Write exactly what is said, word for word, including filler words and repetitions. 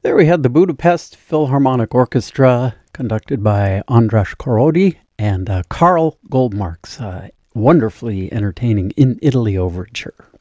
There we had the Budapest Philharmonic Orchestra, conducted by Andras Korody and uh, Carl Goldmark's uh, wonderfully entertaining In Italy Overture.